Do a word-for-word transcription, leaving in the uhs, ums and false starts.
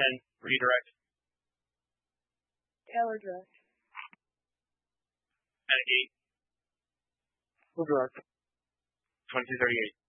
ten, redirect. Taylor direct. At eight. Full direct. twenty-two thirty-eight.